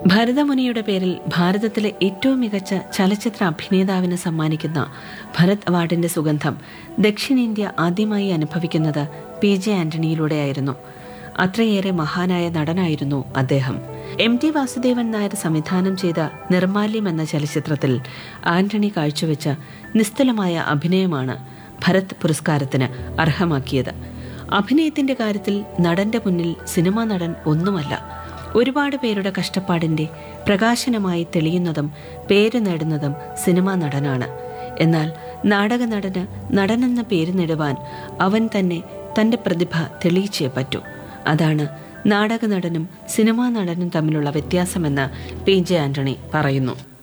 ഭരതമുനിയുടെ പേരിൽ ഭാരതത്തിലെ ഏറ്റവും മികച്ച ചലച്ചിത്ര അഭിനേതാവിന് സമ്മാനിക്കുന്ന ഭരത് അവാർഡിന്റെ സുഗന്ധം ദക്ഷിണേന്ത്യ ആദ്യമായി അനുഭവിക്കുന്നത് PJ ആന്റണിയിലൂടെയായിരുന്നു. അത്രയേറെ മഹാനായ നടനായിരുന്നു അദ്ദേഹം. MT വാസുദേവൻ നായർ സംവിധാനം ചെയ്ത നിർമാല്യം എന്ന ചലച്ചിത്രത്തിൽ ആന്റണി കാഴ്ചവെച്ച നിസ്തുലമായ അഭിനയമാണ് ഭരത് പുരസ്കാരത്തിന് അർഹമാക്കിയത്. അഭിനയത്തിന്റെ കാര്യത്തിൽ നടന്റെ മുന്നിൽ സിനിമാ നടൻ ഒന്നുമല്ല. ഒരുപാട് പേരുടെ കഷ്ടപ്പാടിന്റെ പ്രകാശനമായി തെളിയുന്നതും പേര് നേടുന്നതും സിനിമാ നടനാണ്. എന്നാൽ നാടക നടന് നടനെന്ന പേര് നേടുവാൻ അവൻ തന്നെ തന്റെ പ്രതിഭ തെളിയിച്ചേ പറ്റൂ. അതാണ് നാടക നടനും സിനിമാ നടനും തമ്മിലുള്ള വ്യത്യാസമെന്ന് PJ ആന്റണി പറയുന്നു.